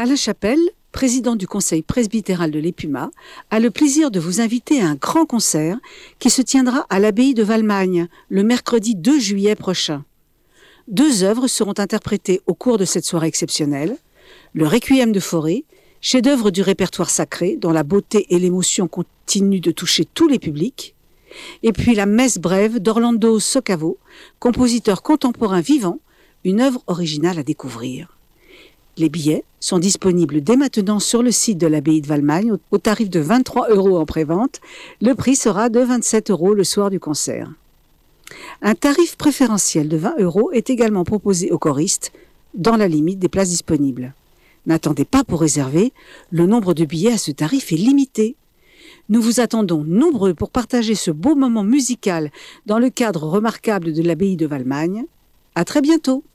Alain Chapelle, président du conseil presbytéral de l'Épuma, a le plaisir de vous inviter à un grand concert qui se tiendra à l'abbaye de Valmagne le mercredi 2 juillet prochain. 2 œuvres seront interprétées au cours de cette soirée exceptionnelle. Le Requiem de Fauré, chef-d'œuvre du répertoire sacré dont la beauté et l'émotion continuent de toucher tous les publics. Et puis la Messe brève d'Orlando Socavo, compositeur contemporain vivant, une œuvre originale à découvrir. Les billets sont disponibles dès maintenant sur le site de l'abbaye de Valmagne au tarif de 23 € en prévente. Le prix sera de 27 € le soir du concert. Un tarif préférentiel de 20 € est également proposé aux choristes dans la limite des places disponibles. N'attendez pas pour réserver, le nombre de billets à ce tarif est limité. Nous vous attendons nombreux pour partager ce beau moment musical dans le cadre remarquable de l'abbaye de Valmagne. À très bientôt.